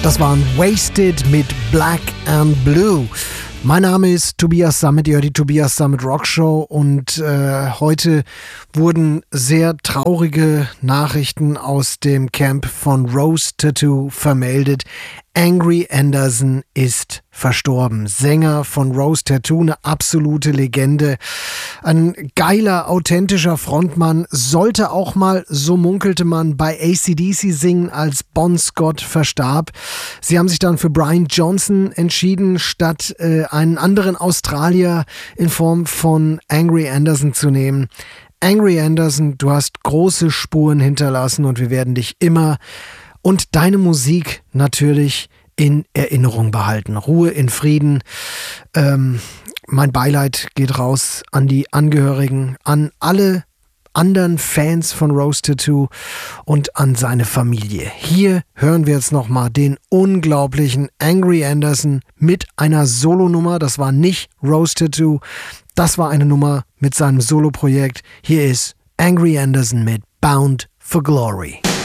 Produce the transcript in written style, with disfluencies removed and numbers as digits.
Das waren Wasted mit Black and Blue. Mein Name ist Tobias Sammet, ihr hört die Tobias Sammet Rockshow und heute wurden sehr traurige Nachrichten aus dem Camp von Rose Tattoo vermeldet. Angry Anderson ist verstorben. Sänger von Rose Tattoo, eine absolute Legende. Ein geiler, authentischer Frontmann. Sollte auch mal, so munkelte man, bei AC/DC singen, als Bon Scott verstarb. Sie haben sich dann für Brian Johnson entschieden, statt einen anderen Australier in Form von Angry Anderson zu nehmen. Angry Anderson, du hast große Spuren hinterlassen und wir werden dich immer und deine Musik natürlich in Erinnerung behalten. Ruhe in Frieden. Mein Beileid geht raus an die Angehörigen, an alle anderen Fans von Rose Tattoo und an seine Familie. Hier hören wir jetzt nochmal den unglaublichen Angry Anderson mit einer Solonummer. Das war nicht Rose Tattoo, das war eine Nummer mit seinem Soloprojekt. Hier ist Angry Anderson mit Bound for Glory.